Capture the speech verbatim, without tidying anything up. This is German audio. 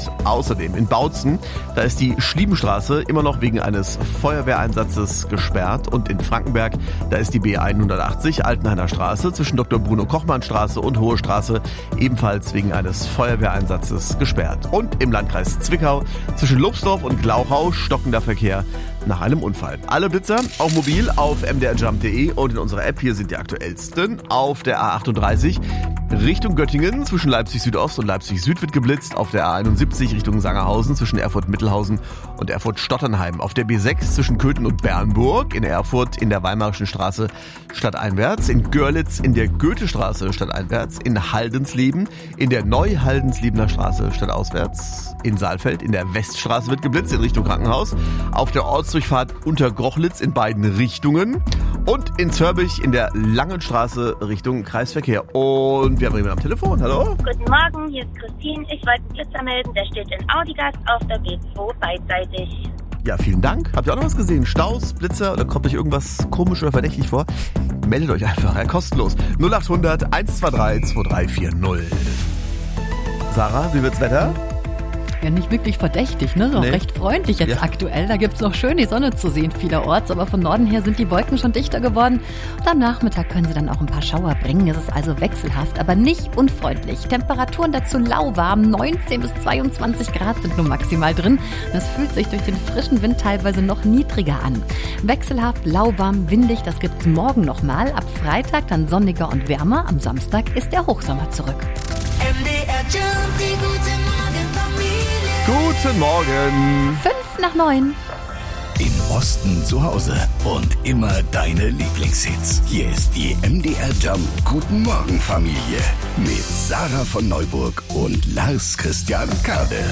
Außerdem in Bautzen, da ist die Schliebenstraße immer noch wegen eines Feuerwehreinsatzes gesperrt. Und in Frankenberg, da ist die B hundertachtzig Altenhainer Straße zwischen Doktor Bruno Kochmann Straße und Hohe Straße ebenfalls wegen eines Feuerwehreinsatzes gesperrt. Und im Landkreis Zwickau zwischen Lobsdorf und Glauchau stockender Verkehr nach einem Unfall. Alle Blitzer, auch mobil, auf m d r jump punkt d e und in unserer App. Hier sind die aktuellsten. Auf der A achtunddreißig Richtung Göttingen zwischen Leipzig Südost und Leipzig Süd wird geblitzt. Auf der A einundsiebzig Richtung Sangerhausen zwischen Erfurt Mittelhausen und Erfurt Stotternheim. Auf der B sechs zwischen Köthen und Bernburg. In Erfurt in der Weimarischen Straße stadteinwärts. In Görlitz in der Goethestraße stadteinwärts. In Haldensleben in der Neu-Haldensliebener Straße stadtauswärts. In Saalfeld in der Weststraße wird geblitzt in Richtung Krankenhaus. Auf der Ortsdurchfahrt unter Grochlitz in beiden Richtungen. Und in Zörbich in der Langenstraße Richtung Kreisverkehr. Und wir haben jemanden am Telefon. Hallo? Guten Morgen, hier ist Christine. Ich wollte einen Blitzer melden. Der steht in Audigas auf der B zwei beidseitig. Ja, vielen Dank. Habt ihr auch noch was gesehen? Staus, Blitzer oder kommt euch irgendwas komisch oder verdächtig vor? Meldet euch einfach, ja, kostenlos. null achthundert eins zwei drei zwei drei vier null. Sarah, wie wird's Wetter? Ja, nicht wirklich verdächtig, ne? Doch Nee. recht freundlich jetzt Ja. aktuell. Da gibt's noch schön die Sonne zu sehen vielerorts, aber von Norden her sind die Wolken schon dichter geworden. Und am Nachmittag können sie dann auch ein paar Schauer bringen. Es ist also wechselhaft, aber nicht unfreundlich. Temperaturen dazu lauwarm, neunzehn bis zweiundzwanzig Grad sind nur maximal drin. Das fühlt sich durch den frischen Wind teilweise noch niedriger an. Wechselhaft, lauwarm, windig, das gibt's morgen nochmal. Ab Freitag dann sonniger und wärmer. Am Samstag ist der Hochsommer zurück. M D R Jump, die gute Morgenfamilie. Guten Morgen. Fünf nach neun. Im Osten zu Hause und immer deine Lieblingshits. Hier ist die M D R Jump Guten Morgen Familie mit Sarah von Neuburg und Lars Christian Kade.